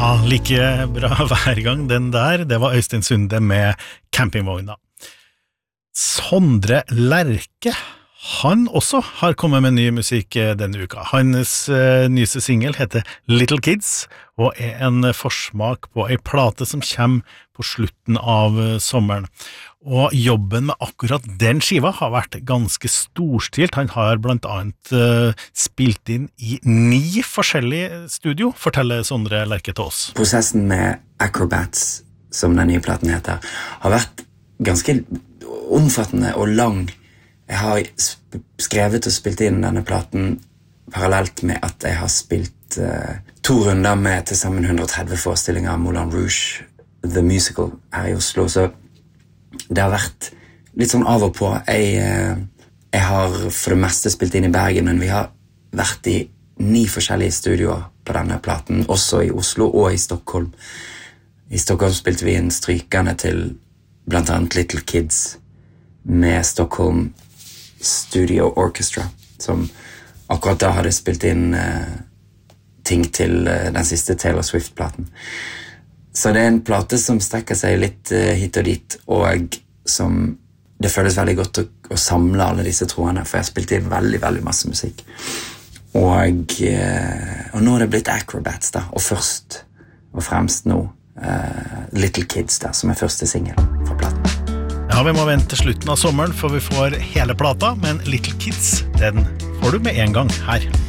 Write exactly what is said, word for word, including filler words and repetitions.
Ja, like bra hver gang den der, det var Øystein Sunde med campingvogna. Sondre Lerche, han også har kommet med ny musikk denne uka. Hans uh, nyeste single heter Little Kids, og er en forsmak på en plate som kommer på slutten av uh, sommeren. Og jobben med akkurat den skiva har vært ganske storstilt. Han har blant annet uh, spilt inn i ni forskjellige studio, forteller Sondre Lerche til oss. Prosessen med Acrobats, som den nye platen heter, har vært ganske omfattende og lang. Jeg har skrevet og spilt inn denne platen parallelt med at jeg har spilt uh, to runder med til sammen hundre og tretti forestillinger av Moulin Rouge, The Musical, her i Oslo. Så det har vært litt sånn av og på. Jeg, uh, jeg har for det meste spilt inn i Bergen, men vi har vært i ni forskjellige studioer på denne platen, også i Oslo og i Stockholm. I Stockholm spilte vi inn strykerne til blant annet Little Kids med Stockholm Studio Orchestra, som akkurat da hadde spilt inn uh, ting til uh, den siste Taylor Swift-platen. Så det er en plate som strekker seg litt uh, hit og dit, og som det føles veldig godt å, å samle alle disse trådene, for jeg har spilt inn veldig, veldig masse musikk. Og, uh, og nå er det blitt Acrobats da, og først og fremst nå uh, Little Kids da, som er første single fra platen. Ja, vi må vente til slutten av sommeren, for vi får hele plata, men Little Kids, den får du med en gang her.